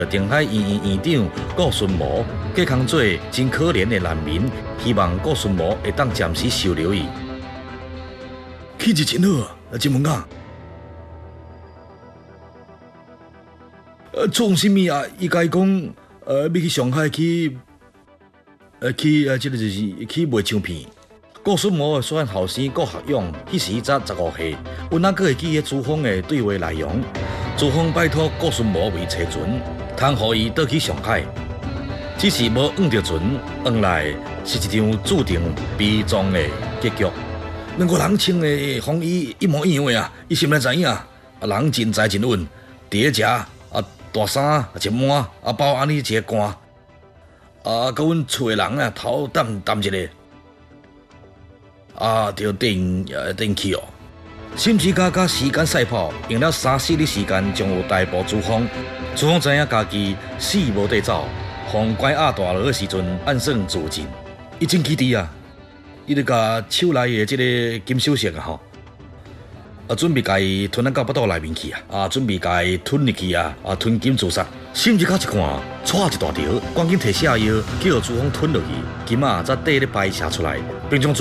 定海医院院长顾顺模隔空做真可怜的难民，希望顾顺模会当暂时收留伊。气质真好啊，金门港。创什么啊？伊甲伊讲，要去上海去，这个就是去卖唱片。顾顺模的选后生顾学勇，迄时才15岁，阮还阁会记得朱峰的对话内容。朱峰拜托顾顺模为车船，通互伊倒去上海。只是无换着船，换来是一场注定悲壮的结局。两个人穿的风衣一模一样的啊，伊心内知影，人真才真稳，伫咧食大衫一满包安尼一个寒，甲阮厝的人头淡一个，着电去哦。心机甲时间赛跑，用了3、4日时间，将有逮捕朱峰。朱峰知影家己死无地走，风拐大落的时阵，暗算自尽。伊真气智啊！伊就甲手内的这个金首饰准备甲伊吞到腹肚内面去准备甲伊吞入去吞金自杀。心机甲一看，歘一大条，赶紧摕下药叫朱峰吞落去，金才缀咧排射出来，并将